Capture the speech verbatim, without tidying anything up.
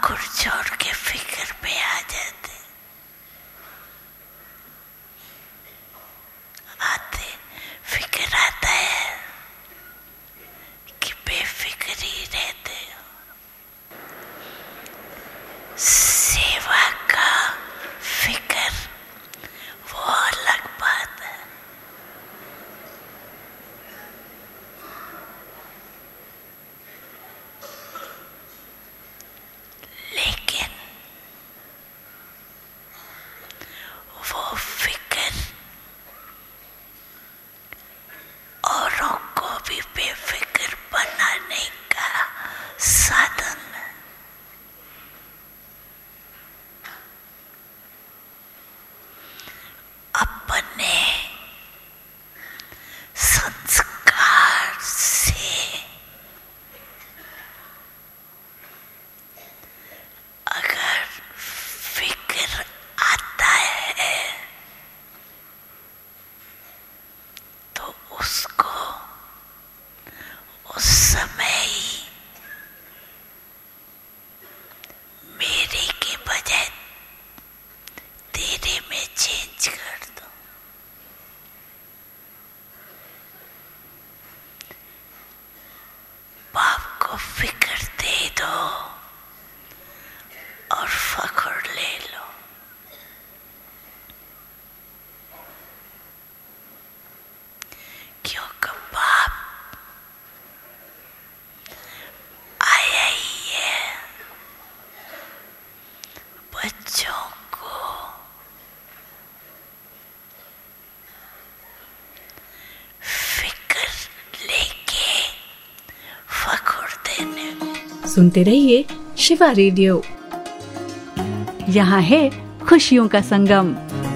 फखुर छोड़ के फिक्र पे आ जाते, आते फिक्र आता है कि बेफिक्री रहते हो। सेवा का फिक्र वो अलग बात है। लेकिन वो फिक्र औरों को भी बेफिक्र बनाने का साधन है। अपने संस्कार से अगर फिक्र आता है तो उसको उस समय ही मेरे के बजाय तेरे में चेंज कर दो। बाप को फिक्र दे दो और फखुर ले लो। क्योंकि बाप आया ही है बच्चों को फिक्र लेके फखुर देने। सुनते रहिए शिवा रेडियो, यहाँ है खुशियों का संगम।